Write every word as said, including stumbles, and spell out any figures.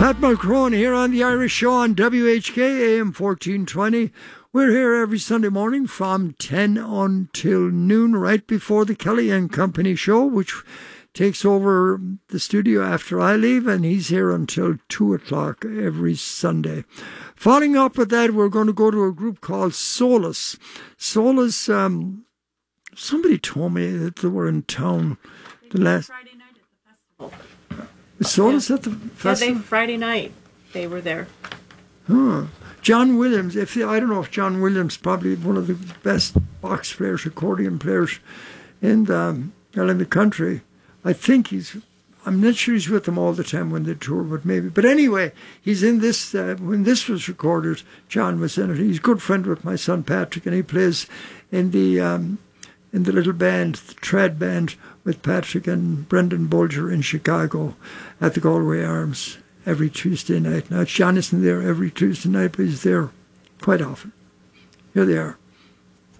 Pat Mulcrone here on the Irish Show on W H K A M fourteen twenty. We're here every Sunday morning from ten until noon, right before the Kelly and Company show, which takes over the studio after I leave, and he's here until two o'clock every Sunday. Following up with that, we're going to go to a group called Solace. Solace, um, somebody told me that they were in town the last... Friday night at the festival. Solace yeah. at the Yeah, festival? they, Friday night they were there. Huh. John Williams, if I don't know if John Williams, probably one of the best box players, accordion players in the, well, in the country. I think he's, I'm not sure he's with them all the time when they tour, but maybe. But anyway, he's in this, uh, when this was recorded, John was in it. He's a good friend with my son Patrick, and he plays in the um, in the little band, the Trad Band, with Patrick and Brendan Bulger in Chicago at the Galway Arms every Tuesday night. Now, John isn't there every Tuesday night, but he's there quite often. Here they are.